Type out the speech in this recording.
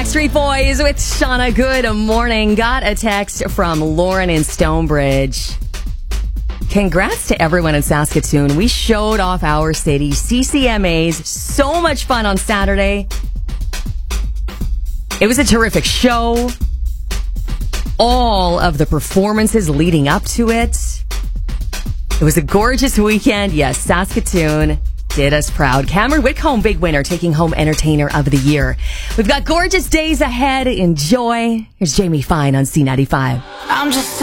Backstreet Boys with Shauna. Good morning. Got a text from Lauren in Stonebridge. Congrats to everyone in Saskatoon. We showed off our city, CCMAs. So much fun on Saturday. It was a terrific show. All of the performances leading up to it. It was a gorgeous weekend. Yes, Saskatoon did us proud. Cameron Whitcomb, big winner, taking home Entertainer of the Year. We've got gorgeous days ahead. Enjoy. Here's Jamie Fine on C95. I'm just